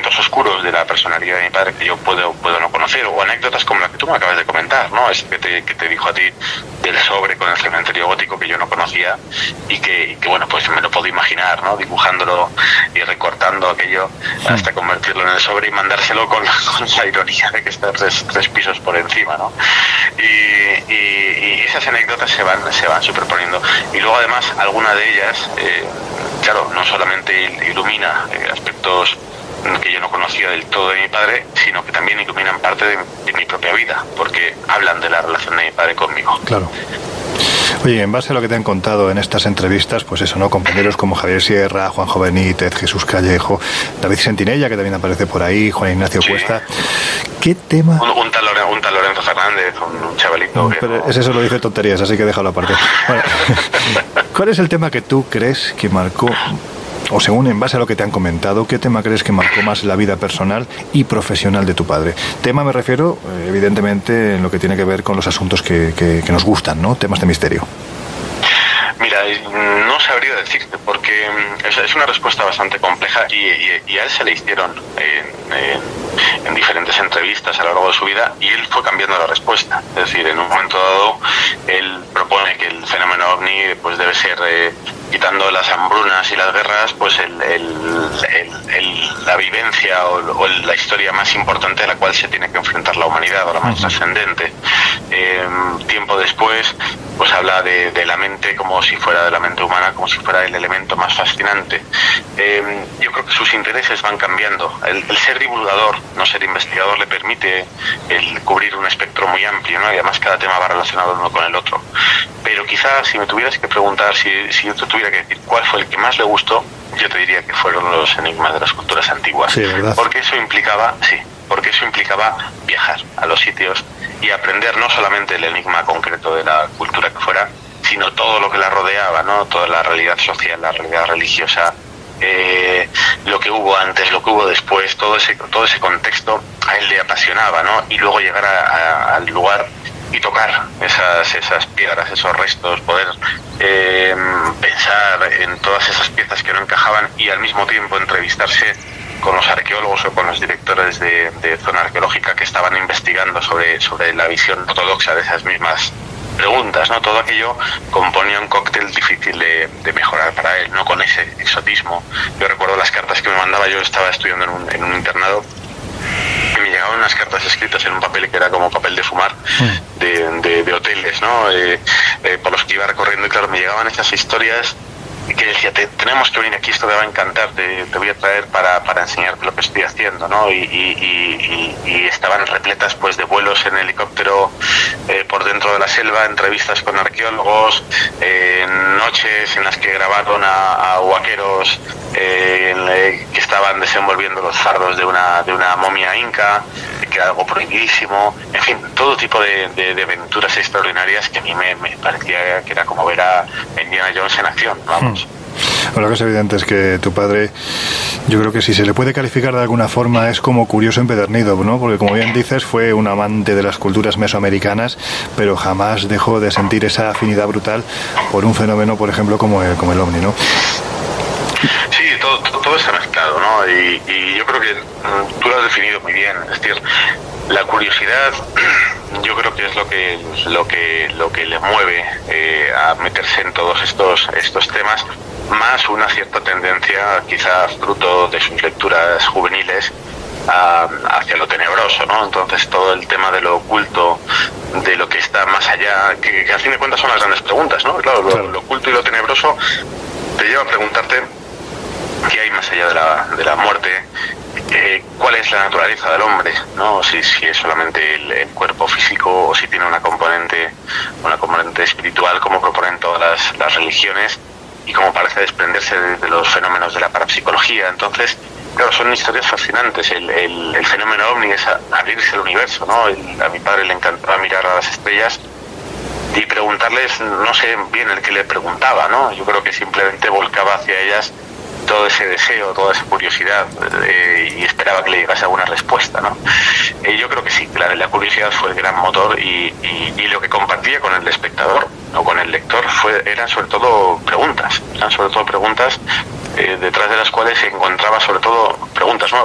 momentos oscuros de la personalidad de mi padre que yo puedo no conocer, o anécdotas como la que tú me acabas de comentar, ¿no? Es que te dijo a ti del sobre con el cementerio gótico que yo no conocía y que bueno, pues me lo puedo imaginar, ¿no? Dibujándolo y recortando aquello hasta convertirlo en el sobre y mandárselo con la ironía de que está tres pisos por encima, ¿no? Y esas anécdotas se van superponiendo. Y luego además alguna de ellas, claro, no solamente ilumina aspectos que yo no conocía del todo de mi padre, sino que también iluminan parte de mi propia vida, porque hablan de la relación de mi padre conmigo. Claro. Oye, en base a lo que te han contado en estas entrevistas, pues eso, ¿no? Compañeros como Javier Sierra, Juanjo Benítez, Jesús Callejo, David Sentinella, que también aparece por ahí, Juan Ignacio Cuesta. ¿Qué tema? Un tal Lorenzo Fernández, un chavalito. Pero ese solo dice tonterías, así que déjalo aparte. Bueno, ¿cuál es el tema que tú crees que marcó, o según en base a lo que te han comentado, qué tema crees que marcó más la vida personal y profesional de tu padre? Tema me refiero, evidentemente, en lo que tiene que ver con los asuntos que nos gustan, ¿no? Temas de misterio. Mira, no sabría decirte, porque es una respuesta bastante compleja y a él se le hicieron en diferentes entrevistas a lo largo de su vida y él fue cambiando la respuesta. Es decir, en un momento dado, él propone que el fenómeno ovni pues debe ser, quitando las hambrunas y las guerras, pues la vivencia o la historia más importante a la cual se tiene que enfrentar la humanidad, o la más trascendente. Tiempo después, pues habla de la mente como si fuera de la mente humana, como si fuera el elemento más fascinante. Yo creo que sus intereses van cambiando. El ser divulgador, no ser investigador, le permite el cubrir un espectro muy amplio, ¿no? Y además cada tema va relacionado uno con el otro. Pero quizás si me tuvieras que preguntar, si yo te tuviera que decir cuál fue el que más le gustó, yo te diría que fueron los enigmas de las culturas antiguas. Sí, ¿verdad? Porque eso implicaba viajar a los sitios y aprender no solamente el enigma concreto de la cultura que fuera, sino todo lo que la rodeaba, ¿no? Toda la realidad social, la realidad religiosa, lo que hubo antes, lo que hubo después, todo ese contexto a él le apasionaba, ¿no? Y luego llegar al lugar y tocar esas piedras, esos restos, poder pensar en todas esas piezas que no encajaban y al mismo tiempo entrevistarse con los arqueólogos o con los directores de zona arqueológica que estaban investigando sobre la visión ortodoxa de esas mismas preguntas, ¿no? Todo aquello componía un cóctel difícil de mejorar para él, no con ese exotismo. Yo recuerdo las cartas que me mandaba, yo estaba estudiando en un internado y me llegaban unas cartas escritas en un papel que era como papel de fumar de hoteles, ¿no? Por los que iba recorriendo y claro, me llegaban esas historias que decía, tenemos que venir aquí, esto te va a encantar, te voy a traer para enseñarte lo que estoy haciendo, ¿no? Y estaban repletas pues de vuelos en helicóptero por dentro de la selva, entrevistas con arqueólogos, noches en las que grabaron a huaqueros que estaban desenvolviendo los fardos de una momia inca, que era algo prohibidísimo, en fin, todo tipo de aventuras extraordinarias que a mí me parecía que era como ver a Indiana Jones en acción, vamos. Bueno, lo que es evidente es que tu padre, yo creo que si se le puede calificar de alguna forma, es como curioso empedernido, ¿no? Porque como bien dices, fue un amante de las culturas mesoamericanas, pero jamás dejó de sentir esa afinidad brutal por un fenómeno, por ejemplo, como el ovni, ¿no? Sí, todo está mezclado, ¿no? Y yo creo que tú lo has definido muy bien. Es decir, la curiosidad yo creo que es lo que le mueve a meterse en todos estos temas, más una cierta tendencia, quizás fruto de sus lecturas juveniles, hacia lo tenebroso, ¿no? Entonces todo el tema de lo oculto, de lo que está más allá, que a fin de cuentas son las grandes preguntas, ¿no? Claro, lo oculto y lo tenebroso te lleva a preguntarte qué hay más allá de la muerte, cuál es la naturaleza del hombre, ¿no? Si es solamente el cuerpo físico o si tiene una componente espiritual, como proponen todas las religiones y como parece desprenderse de los fenómenos de la parapsicología. Entonces, claro, son historias fascinantes. El fenómeno ovni es abrirse al universo, ¿no? A mi padre le encantaba mirar a las estrellas y preguntarles, no sé bien el que le preguntaba, ¿no? Yo creo que simplemente volcaba hacia ellas todo ese deseo, toda esa curiosidad y esperaba que le llegase alguna respuesta, ¿no? Yo creo que sí, la curiosidad fue el gran motor y lo que compartía con el espectador o con el lector eran sobre todo preguntas, detrás de las cuales se encontraba sobre todo preguntas nuevas.